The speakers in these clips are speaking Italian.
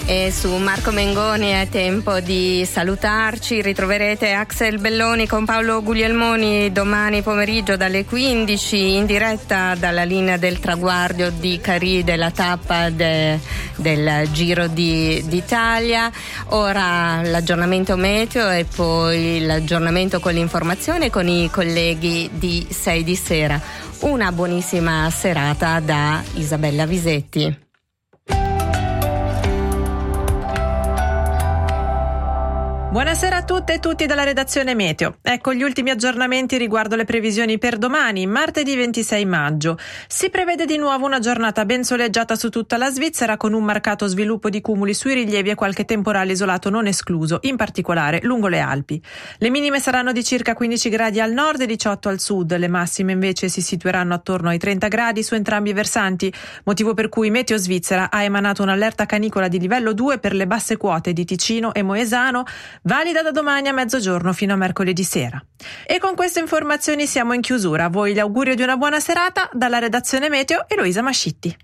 E su Marco Mengoni è tempo di salutarci. Ritroverete Axel Belloni con Paolo Guglielmoni domani pomeriggio dalle 15 in diretta dalla linea del traguardo di Carì della tappa del Giro d'Italia. Ora l'aggiornamento meteo e poi l'aggiornamento con l'informazione con i colleghi di 6 di sera. Una buonissima serata da Isabella Visetti. Buonasera a tutte e tutti dalla redazione Meteo. Ecco gli ultimi aggiornamenti riguardo le previsioni per domani, martedì 26 maggio. Si prevede di nuovo una giornata ben soleggiata su tutta la Svizzera con un marcato sviluppo di cumuli sui rilievi e qualche temporale isolato non escluso, in particolare lungo le Alpi. Le minime saranno di circa 15 gradi al nord e 18 al sud, le massime invece si situeranno attorno ai 30 gradi su entrambi i versanti, motivo per cui Meteo Svizzera ha emanato un'allerta canicola di livello 2 per le basse quote di Ticino e Moesano, valida da domani a mezzogiorno fino a mercoledì sera. E con queste informazioni siamo in chiusura. A voi l'augurio di una buona serata dalla redazione Meteo Eloisa Mascitti.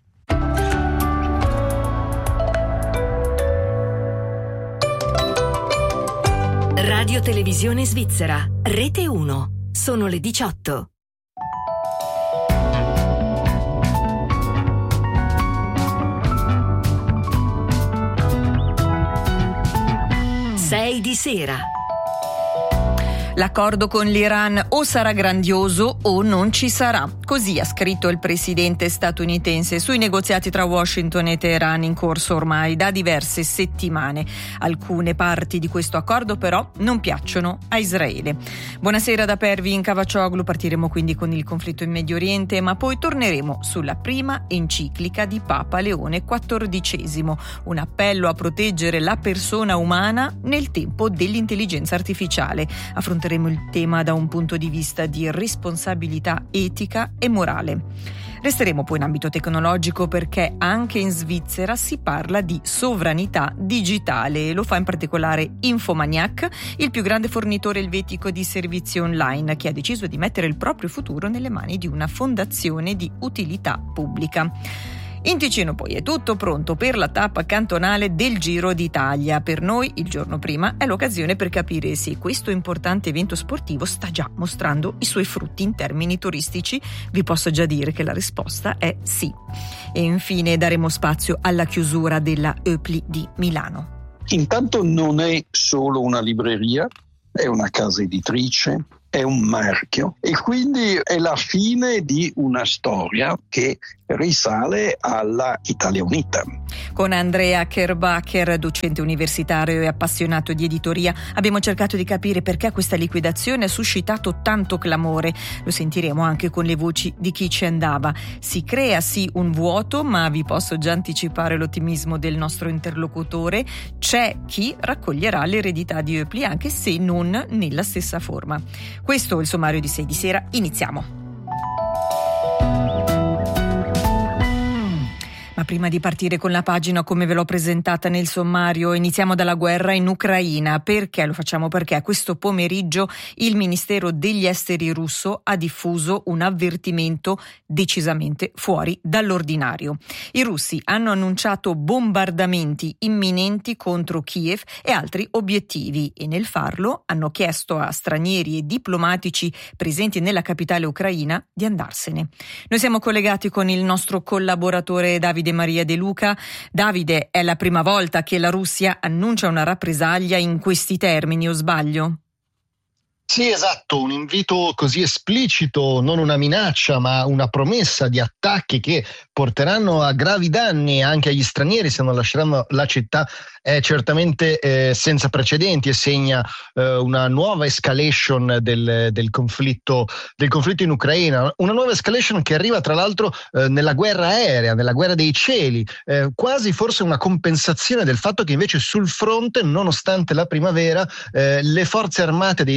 Radio Televisione Svizzera, Rete 1. Sono le 18. Sei di sera. L'accordo con l'Iran o sarà grandioso o non ci sarà. Così ha scritto il presidente statunitense sui negoziati tra Washington e Teheran in corso ormai da diverse settimane. Alcune parti di questo accordo però non piacciono a Israele. Buonasera da Pervin Cavaccioglu. Partiremo quindi con il conflitto in Medio Oriente, ma poi torneremo sulla prima enciclica di Papa Leone XIV, un appello a proteggere la persona umana nel tempo dell'intelligenza artificiale. Affronteremo il tema da un punto di vista di responsabilità etica e morale. Resteremo poi in ambito tecnologico perché anche in Svizzera si parla di sovranità digitale. Lo fa in particolare Infomaniac, il più grande fornitore elvetico di servizi online, che ha deciso di mettere il proprio futuro nelle mani di una fondazione di utilità pubblica. In Ticino poi è tutto pronto per la tappa cantonale del Giro d'Italia. Per noi il giorno prima è l'occasione per capire se questo importante evento sportivo sta già mostrando i suoi frutti in termini turistici. Vi posso già dire che la risposta è sì. E infine daremo spazio alla chiusura della Oepli di Milano. Intanto non è solo una libreria, è una casa editrice, è un marchio e quindi è la fine di una storia che risale alla Italia Unita. Con Andrea Kerbacher, docente universitario e appassionato di editoria, abbiamo cercato di capire perché questa liquidazione ha suscitato tanto clamore. Lo sentiremo anche con le voci di chi ci andava. Si crea sì un vuoto, ma vi posso già anticipare l'ottimismo del nostro interlocutore. C'è chi raccoglierà l'eredità di Oepli, anche se non nella stessa forma. Questo è il sommario di 6 di sera. Iniziamo. Ma prima di partire con la pagina come ve l'ho presentata nel sommario, iniziamo dalla guerra in Ucraina. Perché lo facciamo? Perché questo pomeriggio il Ministero degli Esteri russo ha diffuso un avvertimento decisamente fuori dall'ordinario. I russi hanno annunciato bombardamenti imminenti contro Kiev e altri obiettivi e nel farlo hanno chiesto a stranieri e diplomatici presenti nella capitale ucraina di andarsene. Noi siamo collegati con il nostro collaboratore Davide Maria De Luca. Davide, è la prima volta che la Russia annuncia una rappresaglia in questi termini, o sbaglio? Sì, esatto, un invito così esplicito, non una minaccia, ma una promessa di attacchi che porteranno a gravi danni anche agli stranieri se non lasceranno la città, è certamente senza precedenti e segna una nuova escalation del conflitto in Ucraina, una nuova escalation che arriva tra l'altro nella guerra aerea, nella guerra dei cieli, quasi forse una compensazione del fatto che invece sul fronte, nonostante la primavera, le forze armate dei due eserciti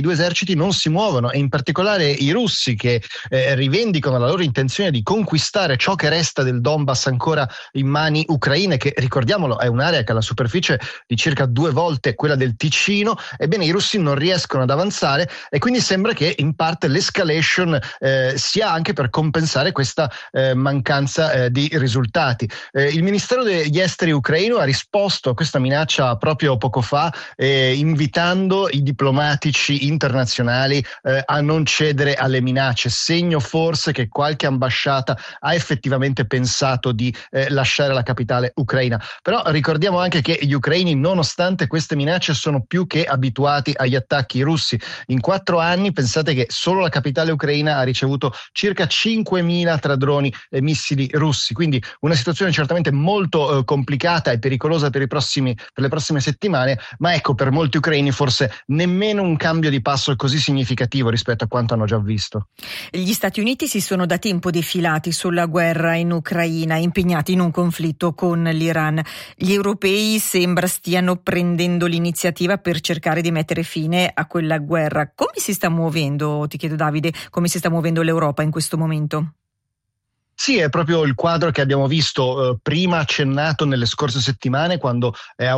eserciti non si muovono, e in particolare i russi, che rivendicano la loro intenzione di conquistare ciò che resta del Donbass ancora in mani ucraine, che ricordiamolo è un'area che ha la superficie di circa 2 volte quella del Ticino. Ebbene, i russi non riescono ad avanzare, e quindi sembra che in parte l'escalation sia anche per compensare questa mancanza di risultati. Il Ministero degli Esteri ucraino ha risposto a questa minaccia proprio poco fa, invitando i diplomatici internazionali a non cedere alle minacce, segno forse che qualche ambasciata ha effettivamente pensato di lasciare la capitale ucraina. Però ricordiamo anche che gli ucraini, nonostante queste minacce, sono più che abituati agli attacchi russi. In 4 anni pensate che solo la capitale ucraina ha ricevuto circa 5.000 tra droni e missili russi, quindi una situazione certamente molto complicata e pericolosa per le prossime settimane, ma ecco, per molti ucraini forse nemmeno un cambio di passo così significativo rispetto a quanto hanno già visto. Gli Stati Uniti si sono da tempo defilati sulla guerra in Ucraina, impegnati in un conflitto con l'Iran. Gli europei sembra stiano prendendo l'iniziativa per cercare di mettere fine a quella guerra. Come si sta muovendo, ti chiedo Davide, come si sta muovendo l'Europa in questo momento? Sì, è proprio il quadro che abbiamo visto prima accennato nelle scorse settimane, quando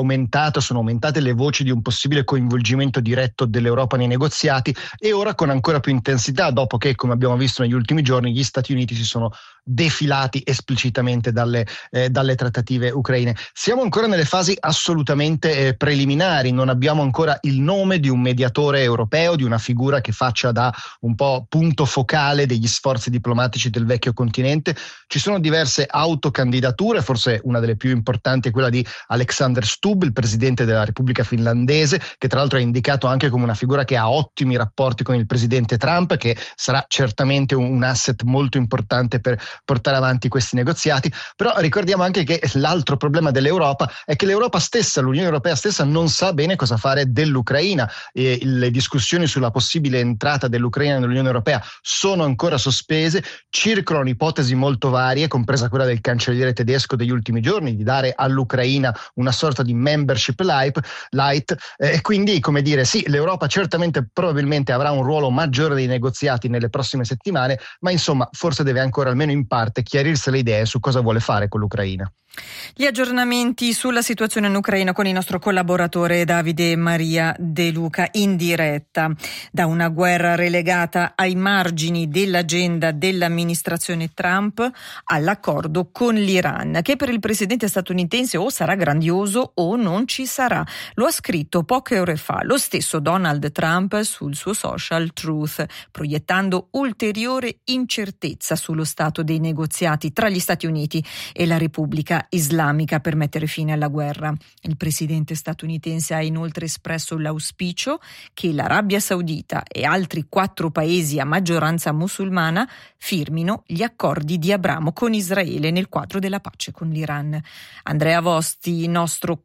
sono aumentate le voci di un possibile coinvolgimento diretto dell'Europa nei negoziati, e ora con ancora più intensità, dopo che, come abbiamo visto negli ultimi giorni, gli Stati Uniti si sono defilati esplicitamente dalle trattative ucraine. Siamo ancora nelle fasi assolutamente preliminari, non abbiamo ancora il nome di un mediatore europeo, di una figura che faccia da un po' punto focale degli sforzi diplomatici del vecchio continente. Ci sono diverse autocandidature, forse una delle più importanti è quella di Alexander Stubb, il presidente della Repubblica finlandese, che tra l'altro è indicato anche come una figura che ha ottimi rapporti con il presidente Trump, che sarà certamente un asset molto importante per portare avanti questi negoziati. Però ricordiamo anche che l'altro problema dell'Europa è che l'Europa stessa, l'Unione Europea stessa, non sa bene cosa fare dell'Ucraina, e le discussioni sulla possibile entrata dell'Ucraina nell'Unione Europea sono ancora sospese. Circolano ipotesi molto varie, compresa quella del cancelliere tedesco degli ultimi giorni, di dare all'Ucraina una sorta di membership light, e quindi, come dire, sì, l'Europa certamente probabilmente avrà un ruolo maggiore dei negoziati nelle prossime settimane, ma insomma forse deve ancora, almeno in parte, chiarirsi le idee su cosa vuole fare con l'Ucraina. Gli aggiornamenti sulla situazione in Ucraina con il nostro collaboratore Davide Maria De Luca, in diretta da una guerra relegata ai margini dell'agenda dell'amministrazione Trump all'accordo con l'Iran, che per il presidente statunitense o sarà grandioso o non ci sarà. Lo ha scritto poche ore fa lo stesso Donald Trump sul suo social Truth, proiettando ulteriore incertezza sullo stato dei negoziati tra gli Stati Uniti e la Repubblica Islamica per mettere fine alla guerra. Il presidente statunitense ha inoltre espresso l'auspicio che l'Arabia Saudita e altri 4 paesi a maggioranza musulmana firmino gli accordi di Abramo con Israele nel quadro della pace con l'Iran. Andrea Vosti, nostro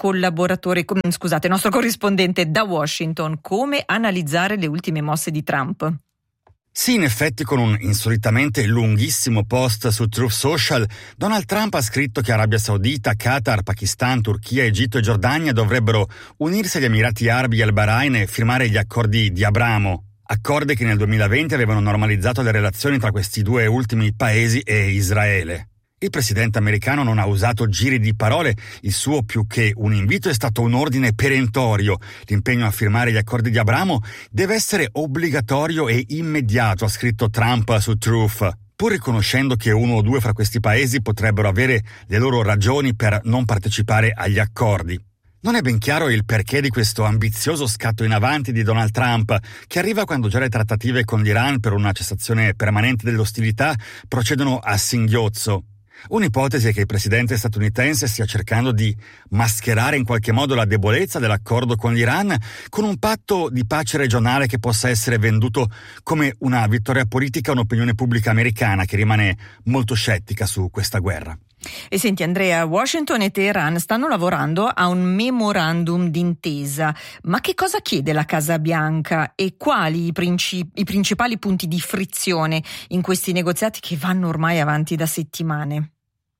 corrispondente da Washington, come analizzare le ultime mosse di Trump? Sì, in effetti, con un insolitamente lunghissimo post su Truth Social, Donald Trump ha scritto che Arabia Saudita, Qatar, Pakistan, Turchia, Egitto e Giordania dovrebbero unirsi agli Emirati Arabi e al Bahrain e firmare gli accordi di Abramo. Accordi che nel 2020 avevano normalizzato le relazioni tra questi 2 ultimi paesi e Israele. Il presidente americano non ha usato giri di parole, il suo più che un invito è stato un ordine perentorio. L'impegno a firmare gli accordi di Abramo deve essere obbligatorio e immediato, ha scritto Trump su Truth, pur riconoscendo che 1 o 2 fra questi paesi potrebbero avere le loro ragioni per non partecipare agli accordi. Non è ben chiaro il perché di questo ambizioso scatto in avanti di Donald Trump, che arriva quando già le trattative con l'Iran per una cessazione permanente delle ostilità procedono a singhiozzo. Un'ipotesi è che il presidente statunitense stia cercando di mascherare in qualche modo la debolezza dell'accordo con l'Iran con un patto di pace regionale che possa essere venduto come una vittoria politica a un'opinione pubblica americana che rimane molto scettica su questa guerra. E senti Andrea, Washington e Teheran stanno lavorando a un memorandum d'intesa, ma che cosa chiede la Casa Bianca e quali i principali punti di frizione in questi negoziati che vanno ormai avanti da settimane?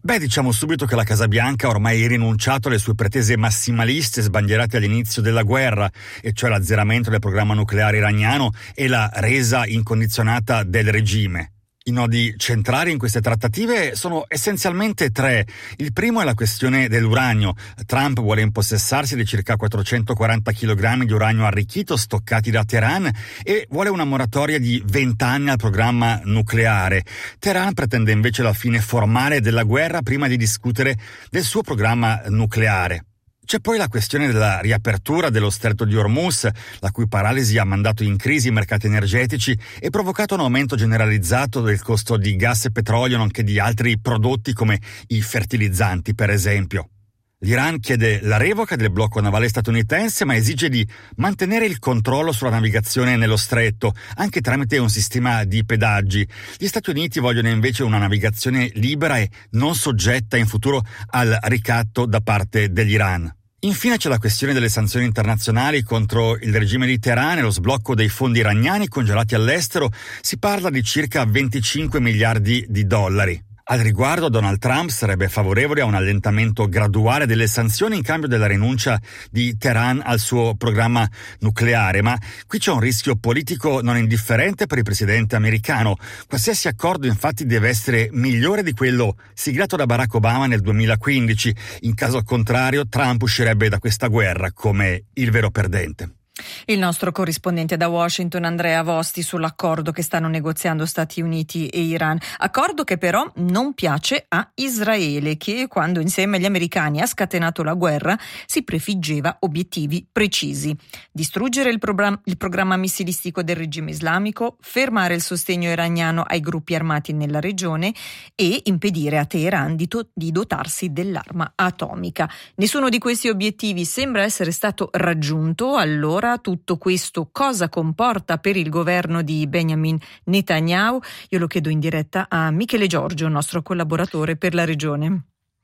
Beh, diciamo subito che la Casa Bianca ha ormai rinunciato alle sue pretese massimaliste sbandierate all'inizio della guerra, e cioè l'azzeramento del programma nucleare iraniano e la resa incondizionata del regime. I nodi centrali in queste trattative sono essenzialmente tre. Il primo è la questione dell'uranio. Trump vuole impossessarsi di circa 440 kg di uranio arricchito stoccati da Teheran e vuole una moratoria di 20 anni al programma nucleare. Teheran pretende invece la fine formale della guerra prima di discutere del suo programma nucleare. C'è poi la questione della riapertura dello stretto di Hormuz, la cui paralisi ha mandato in crisi i mercati energetici e provocato un aumento generalizzato del costo di gas e petrolio, nonché di altri prodotti come i fertilizzanti, per esempio. L'Iran chiede la revoca del blocco navale statunitense, ma esige di mantenere il controllo sulla navigazione nello stretto, anche tramite un sistema di pedaggi. Gli Stati Uniti vogliono invece una navigazione libera e non soggetta in futuro al ricatto da parte dell'Iran. Infine c'è la questione delle sanzioni internazionali contro il regime di Teheran e lo sblocco dei fondi iraniani congelati all'estero. Si parla di circa 25 miliardi di dollari. Al riguardo, Donald Trump sarebbe favorevole a un allentamento graduale delle sanzioni in cambio della rinuncia di Teheran al suo programma nucleare, ma qui c'è un rischio politico non indifferente per il presidente americano. Qualsiasi accordo infatti deve essere migliore di quello siglato da Barack Obama nel 2015. In caso contrario, Trump uscirebbe da questa guerra come il vero perdente. Il nostro corrispondente da Washington, Andrea Vosti, sull'accordo che stanno negoziando Stati Uniti e Iran. Accordo che però non piace a Israele, che quando insieme agli americani ha scatenato la guerra si prefiggeva obiettivi precisi: distruggere il programma missilistico del regime islamico, fermare il sostegno iraniano ai gruppi armati nella regione e impedire a Teheran di dotarsi dell'arma atomica. Nessuno di questi obiettivi sembra essere stato raggiunto. Allora, tutto questo cosa comporta per il governo di Benjamin Netanyahu? Io lo chiedo in diretta a Michele Giorgio, nostro collaboratore per la regione.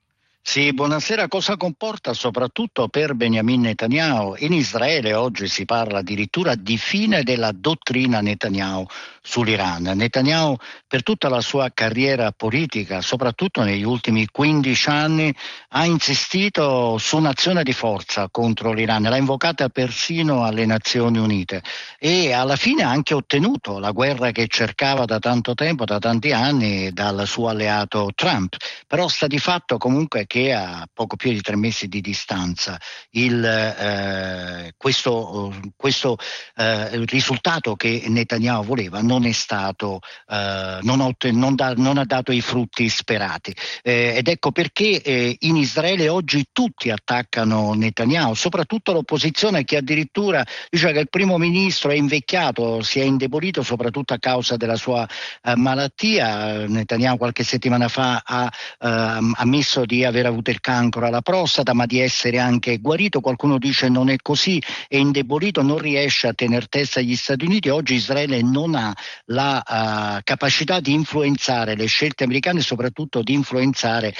Sì, buonasera. Cosa comporta soprattutto per Benjamin Netanyahu? In Israele oggi si parla addirittura di fine della dottrina Netanyahu sull'Iran. Netanyahu, per tutta la sua carriera politica, soprattutto negli ultimi 15 anni, ha insistito su un'azione di forza contro l'Iran, l'ha invocata persino alle Nazioni Unite e alla fine ha anche ottenuto la guerra che cercava da tanto tempo, da tanti anni, dal suo alleato Trump. Però sta di fatto comunque che a poco più di 3 mesi di distanza questo risultato che Netanyahu voleva non è stato non ha dato i frutti sperati, ed ecco perché in Israele oggi tutti attaccano Netanyahu, soprattutto l'opposizione, che addirittura dice che il primo ministro è invecchiato, si è indebolito soprattutto a causa della sua malattia. Netanyahu qualche settimana fa ha ammesso di aver avuto il cancro alla prostata, ma di essere anche guarito. Qualcuno dice non è così, è indebolito, non riesce a tener testa agli Stati Uniti. Oggi Israele non ha la capacità di influenzare le scelte americane e soprattutto di influenzare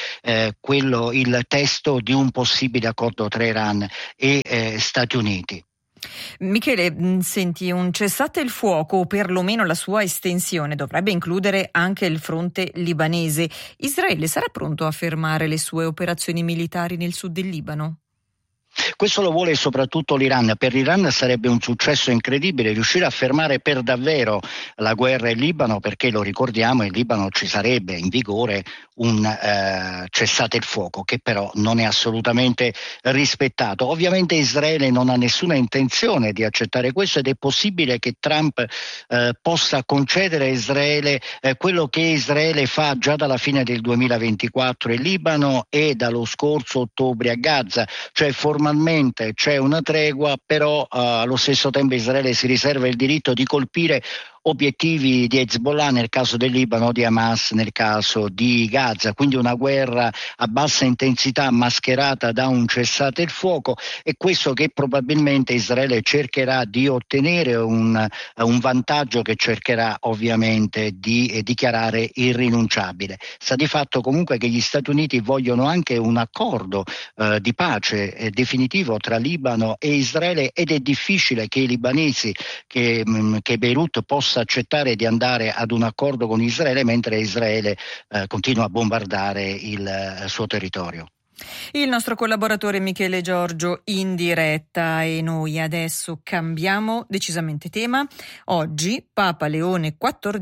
il testo di un possibile accordo tra Iran e Stati Uniti. Michele, senti, un cessate il fuoco, o perlomeno la sua estensione, dovrebbe includere anche il fronte libanese. Israele sarà pronto a fermare le sue operazioni militari nel sud del Libano? Questo lo vuole soprattutto l'Iran. Per l'Iran sarebbe un successo incredibile riuscire a fermare per davvero la guerra in Libano, perché lo ricordiamo, in Libano ci sarebbe in vigore un cessate il fuoco che però non è assolutamente rispettato. Ovviamente Israele non ha nessuna intenzione di accettare questo ed è possibile che Trump possa concedere a Israele quello che Israele fa già dalla fine del 2024 in Libano e dallo scorso ottobre a Gaza, cioè formalmente c'è una tregua, però allo stesso tempo Israele si riserva il diritto di colpire obiettivi di Hezbollah nel caso del Libano, di Hamas nel caso di Gaza, quindi una guerra a bassa intensità mascherata da un cessate il fuoco, e questo che probabilmente Israele cercherà di ottenere un vantaggio che cercherà ovviamente di dichiarare irrinunciabile. Sta di fatto comunque che gli Stati Uniti vogliono anche un accordo di pace definitivo tra Libano e Israele, ed è difficile che i libanesi, che Beirut possa possa accettare di andare ad un accordo con Israele mentre Israele continua a bombardare il suo territorio. Il nostro collaboratore Michele Giorgio in diretta, e noi adesso cambiamo decisamente tema. Oggi Papa Leone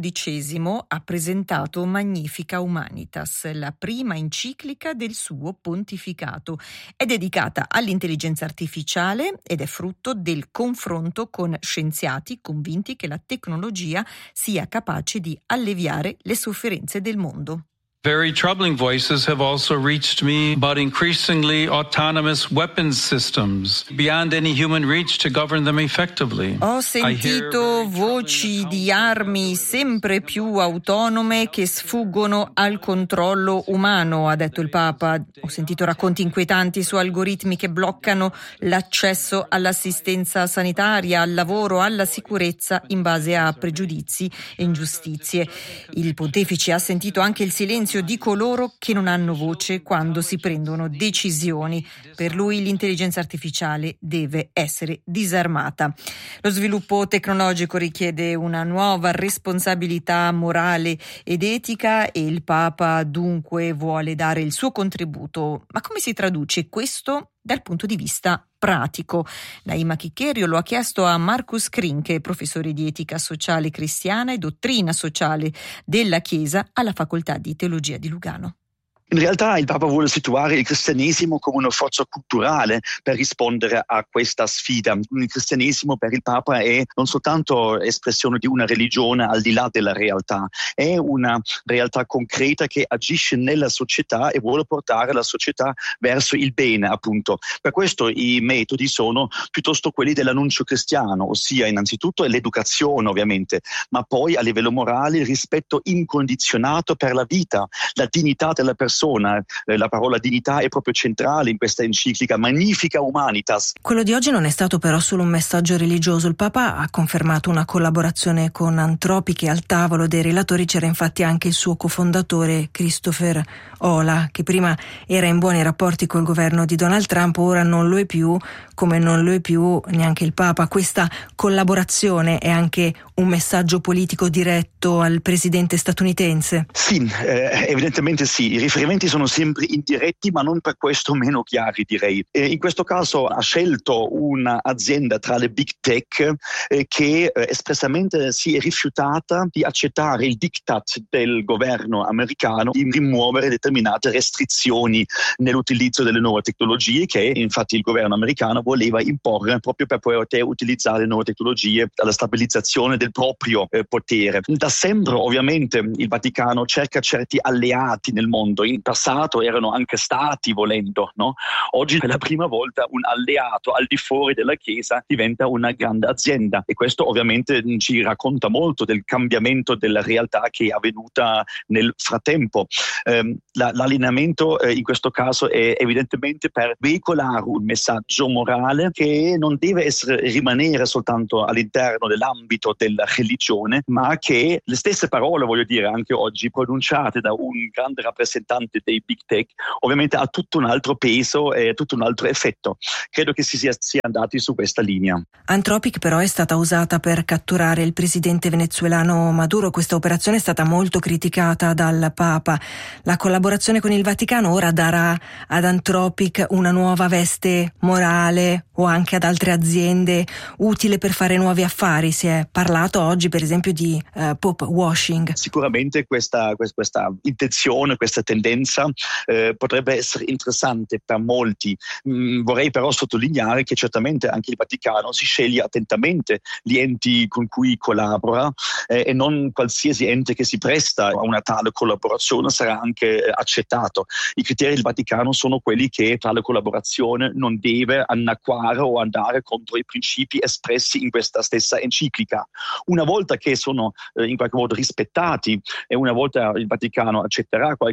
XIV ha presentato Magnifica Humanitas, la prima enciclica del suo pontificato. È dedicata all'intelligenza artificiale ed è frutto del confronto con scienziati convinti che la tecnologia sia capace di alleviare le sofferenze del mondo. Very troubling voices have also reached me about increasingly autonomous weapons systems beyond any human reach to govern them effectively. Ho sentito voci di armi sempre più autonome che sfuggono al controllo umano, ha detto il Papa. Ho sentito racconti inquietanti su algoritmi che bloccano l'accesso all'assistenza sanitaria, al lavoro, alla sicurezza in base a pregiudizi e ingiustizie. Il pontefice ha sentito anche il silenzio di coloro che non hanno voce quando si prendono decisioni. Per lui l'intelligenza artificiale deve essere disarmata. Lo sviluppo tecnologico richiede una nuova responsabilità morale ed etica e il Papa dunque vuole dare il suo contributo. Ma come si traduce questo dal punto di vista pratico? Naima Chiccherio lo ha chiesto a Marcus Krinke, professore di etica sociale cristiana e dottrina sociale della Chiesa alla Facoltà di Teologia di Lugano. In realtà il Papa vuole situare il cristianesimo come una forza culturale per rispondere a questa sfida. Il cristianesimo per il Papa è non soltanto espressione di una religione al di là della realtà, è una realtà concreta che agisce nella società e vuole portare la società verso il bene, appunto. Per questo i metodi sono piuttosto quelli dell'annuncio cristiano, ossia innanzitutto l'educazione ovviamente, ma poi a livello morale il rispetto incondizionato per la vita, la dignità della persona. La parola dignità è proprio centrale in questa enciclica Magnifica Humanitas. Quello di oggi non è stato però solo un messaggio religioso. Il Papa ha confermato una collaborazione con Anthropic e al tavolo dei relatori c'era infatti anche il suo cofondatore Christopher Olah, che prima era in buoni rapporti col governo di Donald Trump, ora non lo è più, come non lo è più neanche il Papa. Questa collaborazione è anche un messaggio politico diretto al presidente statunitense? Sì, evidentemente sì. I riferimenti sono sempre indiretti, ma non per questo meno chiari, direi. In questo caso ha scelto un'azienda tra le big tech che espressamente si è rifiutata di accettare il diktat del governo americano di rimuovere determinate restrizioni nell'utilizzo delle nuove tecnologie che infatti il governo americano voleva imporre proprio per poter utilizzare le nuove tecnologie alla stabilizzazione del proprio potere. Da sempre ovviamente il Vaticano cerca certi alleati nel mondo. In passato erano anche stati, volendo, no? Oggi per la prima volta un alleato al di fuori della Chiesa diventa una grande azienda e questo ovviamente ci racconta molto del cambiamento della realtà che è avvenuta nel frattempo. L'allineamento in questo caso è evidentemente per veicolare un messaggio morale che non deve rimanere soltanto all'interno dell'ambito della religione, ma che le stesse parole, voglio dire, anche oggi pronunciate da un grande rappresentante dei big tech, ovviamente ha tutto un altro peso e tutto un altro effetto. Credo che si sia andati su questa linea. Anthropic però è stata usata per catturare il presidente venezuelano Maduro. Questa operazione è stata molto criticata dal Papa. La collaborazione con il Vaticano ora darà ad Anthropic una nuova veste morale o anche ad altre aziende utile per fare nuovi affari. Si è parlato oggi per esempio di Pope washing. Sicuramente questa intenzione, questa tendenza potrebbe essere interessante per molti. Vorrei però sottolineare che certamente anche il Vaticano si sceglie attentamente gli enti con cui collabora e non qualsiasi ente che si presta a una tale collaborazione sarà anche accettato. I criteri del Vaticano sono quelli che tale collaborazione non deve annacquare o andare contro i principi espressi in questa stessa enciclica. Una volta che sono in qualche modo rispettati e una volta il Vaticano accetterà qualche azienda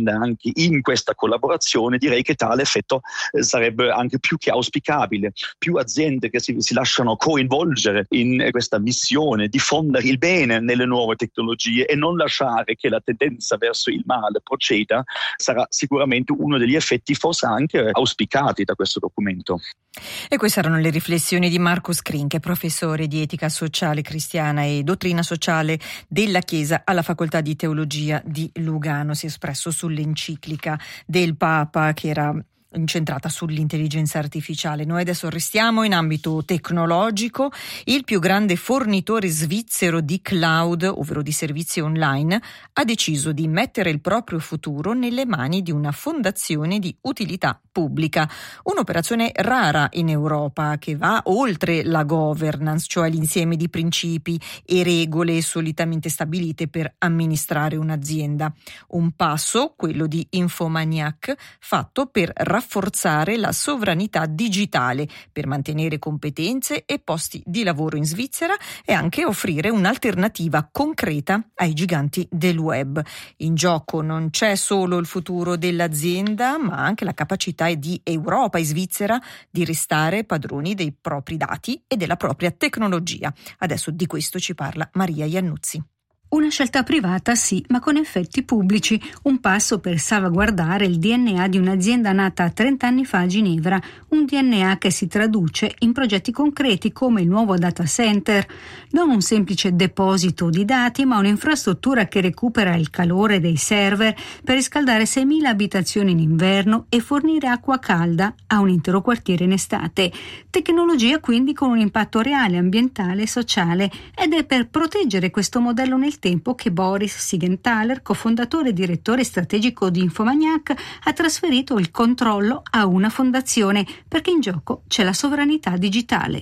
aziende anche in questa collaborazione, direi che tale effetto sarebbe anche più che auspicabile. Più aziende che si lasciano coinvolgere in questa missione, diffondere il bene nelle nuove tecnologie e non lasciare che la tendenza verso il male proceda, sarà sicuramente uno degli effetti forse anche auspicati da questo documento. E queste erano le riflessioni di Marco Scrin, che è professore di etica sociale cristiana e dottrina sociale della Chiesa alla Facoltà di Teologia di Lugano. Si è espresso sull'enciclica del Papa che era incentrata sull'intelligenza artificiale. Noi adesso restiamo in ambito tecnologico. Il più grande fornitore svizzero di cloud, ovvero di servizi online, ha deciso di mettere il proprio futuro nelle mani di una fondazione di utilità pubblica. Un'operazione rara in Europa che va oltre la governance, cioè l'insieme di principi e regole solitamente stabilite per amministrare un'azienda. Un passo, quello di Infomaniac, fatto per rafforzare la sovranità digitale, per mantenere competenze e posti di lavoro in Svizzera e anche offrire un'alternativa concreta ai giganti del web. In gioco non c'è solo il futuro dell'azienda, ma anche la capacità di Europa e Svizzera di restare padroni dei propri dati e della propria tecnologia. Adesso di questo ci parla Maria Iannuzzi. Una scelta privata sì, ma con effetti pubblici, un passo per salvaguardare il DNA di un'azienda nata 30 anni fa a Ginevra, un DNA che si traduce in progetti concreti come il nuovo data center, non un semplice deposito di dati, ma un'infrastruttura che recupera il calore dei server per riscaldare 6.000 abitazioni in inverno e fornire acqua calda a un intero quartiere in estate. Tecnologia quindi con un impatto reale, ambientale e sociale, ed è per proteggere questo modello nel tempo che Boris Siegenthaler, cofondatore e direttore strategico di Infomaniac, ha trasferito il controllo a una fondazione, perché in gioco c'è la sovranità digitale.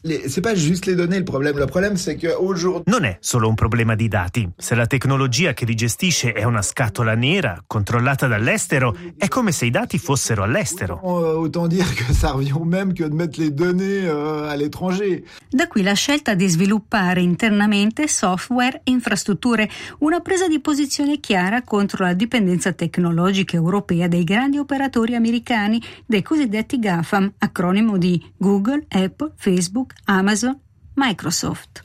Non è solo un problema di dati. Se la tecnologia che li gestisce è una scatola nera, controllata dall'estero, è come se i dati fossero all'estero. Da qui la scelta di sviluppare internamente software e infrastrutture, una presa di posizione chiara contro la dipendenza tecnologica europea dei grandi operatori americani, dei cosiddetti GAFAM, acronimo di Google, Apple, Facebook, Amazon, Microsoft.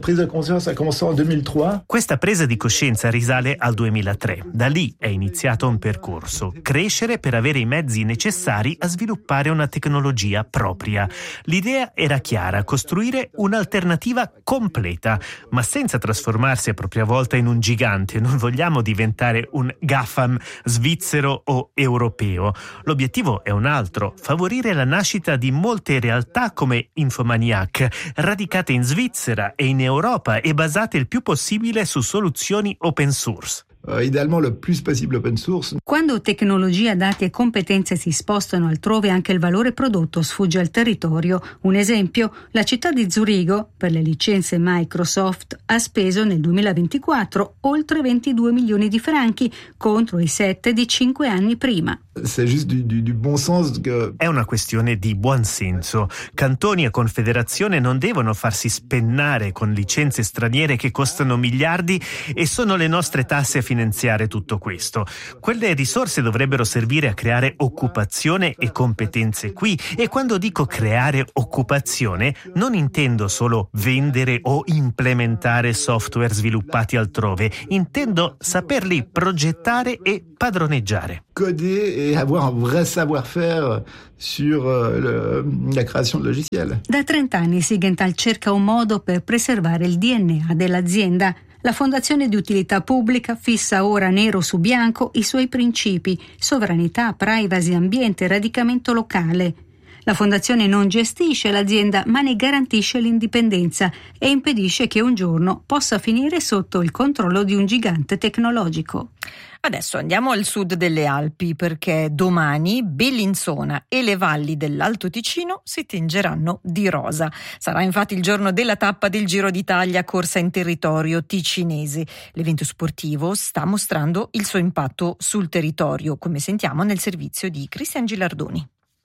Questa presa di coscienza risale al 2003. Da lì è iniziato un percorso: crescere per avere i mezzi necessari a sviluppare una tecnologia propria. L'idea era chiara: costruire un'alternativa completa, ma senza trasformarsi a propria volta in un gigante. Non vogliamo diventare un GAFAM svizzero o europeo. L'obiettivo è un altro: favorire la nascita di molte realtà come Infomaniac, radicate in Svizzera e in Europa e basate il più possibile su soluzioni open source. Idealmente il più possibile open source. Quando tecnologia, dati e competenze si spostano altrove, anche il valore prodotto sfugge al territorio. Un esempio: la città di Zurigo, per le licenze Microsoft, ha speso nel 2024 oltre 22 milioni di franchi contro i 7 di 5 anni prima. È una questione di buon senso. Cantoni e confederazione non devono farsi spennare con licenze straniere che costano miliardi e sono le nostre tasse a finanziare tutto questo. Quelle risorse dovrebbero servire a creare occupazione e competenze qui, e quando dico creare occupazione non intendo solo vendere o implementare software sviluppati altrove, intendo saperli progettare e padroneggiare. Coder et avoir un vrai savoir-faire sur la création de logiciels. Da 30 anni Siegenthaler cerca un modo per preservare il DNA dell'azienda. La Fondazione di Utilità Pubblica fissa ora nero su bianco i suoi principi: sovranità, privacy, ambiente, radicamento locale. La Fondazione non gestisce l'azienda, ma ne garantisce l'indipendenza e impedisce che un giorno possa finire sotto il controllo di un gigante tecnologico. Adesso andiamo al sud delle Alpi, perché domani Bellinzona e le valli dell'Alto Ticino si tingeranno di rosa. Sarà infatti il giorno della tappa del Giro d'Italia corsa in territorio ticinese. L'evento sportivo sta mostrando il suo impatto sul territorio, come sentiamo nel servizio di Cristian Gilardoni.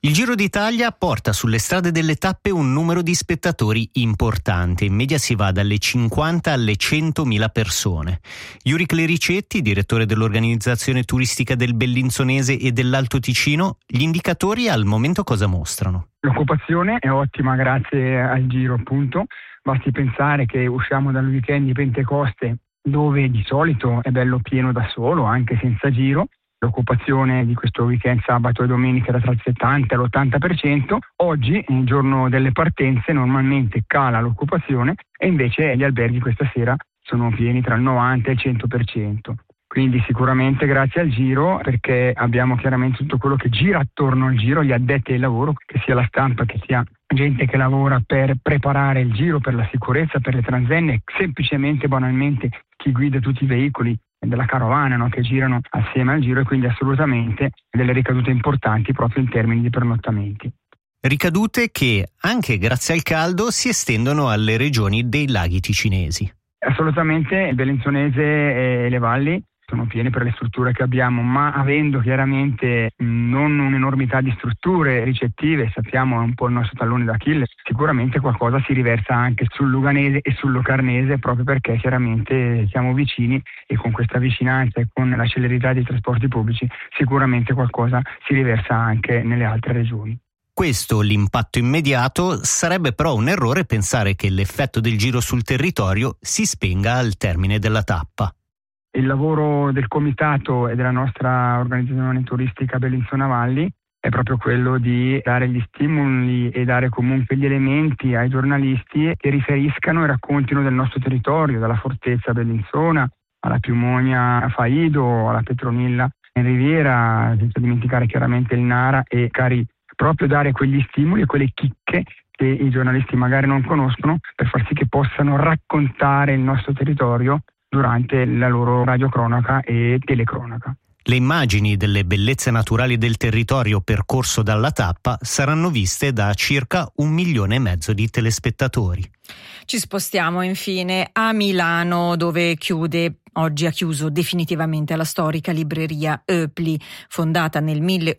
Il Giro d'Italia porta sulle strade delle tappe un numero di spettatori importante. In media si va dalle 50 alle 100.000 persone. Yuri Clericetti, direttore dell'organizzazione turistica del Bellinzonese e dell'Alto Ticino, gli indicatori al momento cosa mostrano? L'occupazione è ottima grazie al Giro, appunto. Basti pensare che usciamo dal weekend di Pentecoste, dove di solito è bello pieno da solo, anche senza Giro. L'occupazione di questo weekend sabato e domenica era tra il 70 e l'80%. Oggi, il giorno delle partenze, normalmente cala l'occupazione e invece gli alberghi questa sera sono pieni tra il 90 e il 100%. Quindi sicuramente grazie al Giro, perché abbiamo chiaramente tutto quello che gira attorno al Giro, gli addetti ai lavoro, che sia la stampa, che sia gente che lavora per preparare il Giro, per la sicurezza, per le transenne, semplicemente, banalmente, chi guida tutti i veicoli della carovana, no, che girano assieme al Giro, e quindi assolutamente delle ricadute importanti proprio in termini di pernottamenti. Ricadute che, anche grazie al caldo, si estendono alle regioni dei laghi ticinesi. Assolutamente, il Bellinzonese e le valli sono piene per le strutture che abbiamo, ma avendo chiaramente non un'enormità di strutture ricettive, sappiamo è un po' il nostro tallone d'Achille, sicuramente qualcosa si riversa anche sul Luganese e sul Locarnese, proprio perché chiaramente siamo vicini e con questa vicinanza e con la celerità dei trasporti pubblici sicuramente qualcosa si riversa anche nelle altre regioni. Questo l'impatto immediato, sarebbe però un errore pensare che l'effetto del Giro sul territorio si spenga al termine della tappa. Il lavoro del comitato e della nostra organizzazione turistica Bellinzona Valli è proprio quello di dare gli stimoli e dare comunque gli elementi ai giornalisti che riferiscano e raccontino del nostro territorio, dalla fortezza Bellinzona alla Piumonia Faido, alla Petronilla in Riviera, senza dimenticare chiaramente il Nara e Cari. Proprio dare quegli stimoli e quelle chicche che i giornalisti magari non conoscono, per far sì che possano raccontare il nostro territorio durante la loro radiocronaca e telecronaca. Le immagini delle bellezze naturali del territorio percorso dalla tappa saranno viste da circa 1,5 milioni di telespettatori. Ci spostiamo infine a Milano, dove oggi ha chiuso definitivamente la storica libreria Oepli, fondata nel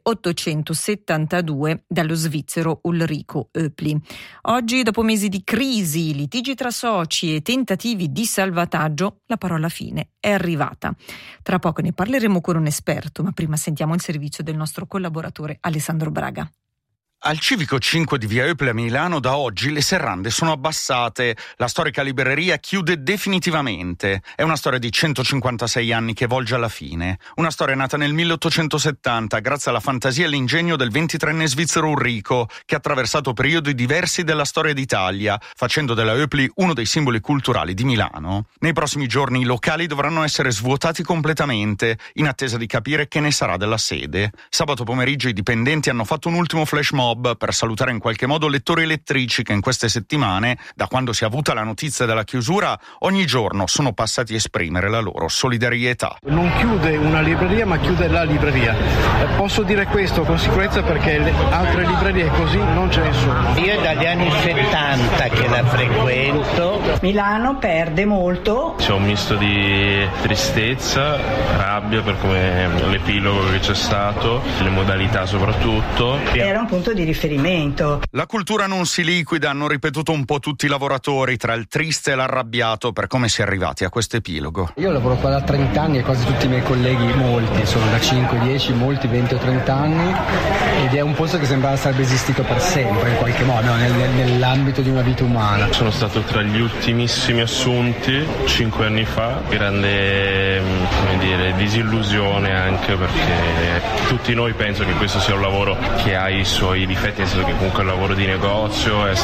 1872 dallo svizzero Ulrico Oepli. Oggi, dopo mesi di crisi, litigi tra soci e tentativi di salvataggio, la parola fine è arrivata. Tra poco ne parleremo con un esperto, ma prima sentiamo il servizio del nostro collaboratore Alessandro Braga. Al Civico 5 di via Oepli a Milano da oggi le serrande sono abbassate, la storica libreria chiude definitivamente. È una storia di 156 anni che volge alla fine. Una storia nata nel 1870 grazie alla fantasia e all'ingegno del 23enne svizzero Ulrico, che ha attraversato periodi diversi della storia d'Italia, facendo della Oepli uno dei simboli culturali di Milano. Nei prossimi giorni i locali dovranno essere svuotati completamente, in attesa di capire che ne sarà della sede. Sabato pomeriggio i dipendenti hanno fatto un ultimo flash mob per salutare in qualche modo lettori e lettrici che in queste settimane, da quando si è avuta la notizia della chiusura, ogni giorno sono passati a esprimere la loro solidarietà. Non chiude una libreria, ma chiude la libreria. Posso dire questo con sicurezza perché le altre librerie così non ce ne sono. Io è dagli anni 70 che la frequento. Milano perde molto. C'è un misto di tristezza, rabbia per come l'epilogo che c'è stato, le modalità soprattutto. Era un punto di riferimento. La cultura non si liquida, hanno ripetuto un po' tutti i lavoratori, tra il triste e l'arrabbiato per come si è arrivati a questo epilogo. Io lavoro qua da 30 anni e quasi tutti i miei colleghi, molti, sono da 5, 10, molti 20 o 30 anni, ed è un posto che sembrava sarebbe esistito per sempre in qualche modo, nell'ambito di una vita umana. Sono stato tra gli ultimissimi assunti 5 anni fa, grande disillusione anche perché tutti noi penso che questo sia un lavoro che ha i suoi difetti, nel senso che comunque è un lavoro di negozio,